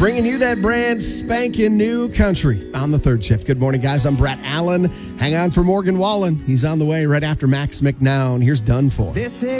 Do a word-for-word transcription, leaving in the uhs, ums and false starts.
bringing you that brand spanking new country on the third shift. Good morning, guys. I'm Brett Allen. Hang on for Morgan Wallen. He's on the way right after Max McNown. Here's Done For. This